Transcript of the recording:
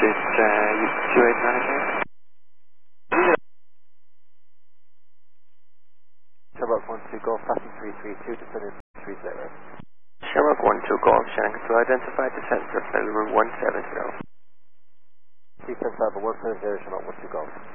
this 289 again? Shamrock 12 Golf, passing 332, descending 30. Shamrock 12 Golf, Shannon Control, identify descent for room 170. 275, 170, Shamrock 12 Golf.